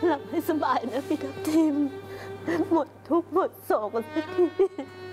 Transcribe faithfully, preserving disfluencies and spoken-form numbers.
หลับให้สบายนะพี่ทับทิมหมดทุกข์หมดโศกกันสักที